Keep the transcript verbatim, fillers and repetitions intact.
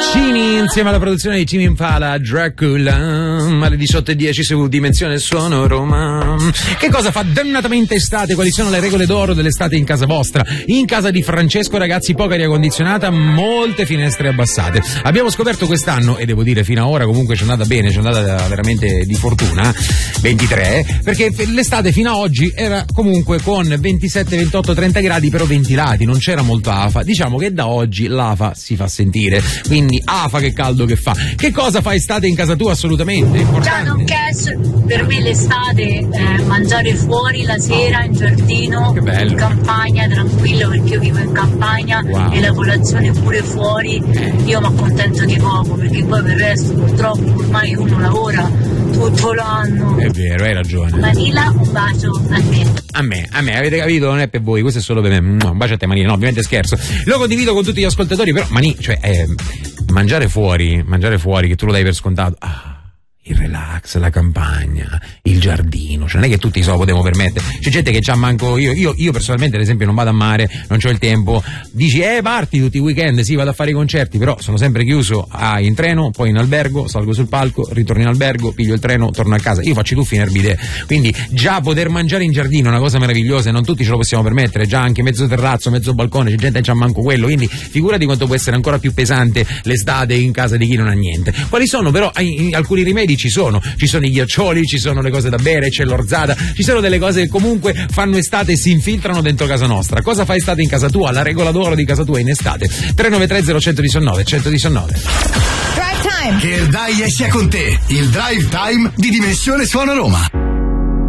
Mancini insieme alla produzione di Jimmy Impala, Dracula, alle diciotto e dieci su Dimensione Suono Roma. Che cosa fa dannatamente estate? Quali sono le regole d'oro dell'estate in casa vostra? In casa di Francesco, ragazzi, poca aria condizionata, molte finestre abbassate. Abbiamo scoperto quest'anno, e devo dire fino ad ora comunque ci è andata bene, ci è andata veramente di fortuna, ventitré, perché l'estate fino ad oggi era comunque con ventisette, ventotto, trenta gradi però ventilati, non c'era molto afa. Diciamo che da oggi l'afa si fa sentire, quindi afa che caldo che fa. Che cosa fa estate in casa tua? Assolutamente importante. Già non cash, per me l'estate è mangiare fuori la sera in giardino, in campagna, tranquillo, perché io vivo in campagna. Wow. E la colazione pure fuori, eh. Io mi accontento di poco, perché poi per il resto purtroppo ormai uno lavora tutto l'anno. È vero, hai ragione. Manila, un bacio a me. A me, a me, avete capito? Non è per voi, questo è solo per me. Un bacio a te, Manila. No, ovviamente scherzo. Lo condivido con tutti gli ascoltatori, però Mani, cioè eh, mangiare fuori, mangiare fuori che tu lo dai per scontato. Ah, il relax, la campagna, il giardino, cioè non è che tutti se lo potevo permettere. C'è gente che c'ha manco io, io, io personalmente ad esempio non vado a mare, non c'ho il tempo. Dici eh parti tutti i weekend, sì vado a fare i concerti, però sono sempre chiuso ah, in treno, poi in albergo, salgo sul palco, ritorno in albergo, piglio il treno, torno a casa. Io faccio i tuffi in erbide, quindi già poter mangiare in giardino è una cosa meravigliosa e non tutti ce lo possiamo permettere, già anche mezzo terrazzo, mezzo balcone, c'è gente che c'ha manco quello, quindi figurati quanto può essere ancora più pesante l'estate in casa di chi non ha niente. Quali sono però alcuni rimedi? Ci sono, ci sono i ghiaccioli, ci sono le cose da bere, c'è l'orzata, ci sono delle cose che comunque fanno estate e si infiltrano dentro casa nostra. Cosa fa estate in casa tua? La regola d'oro di casa tua in estate. tre nove tre zero uno uno nove uno uno nove. Drive time! Che il dai esce con te, il drive time di Dimensione Suono Roma.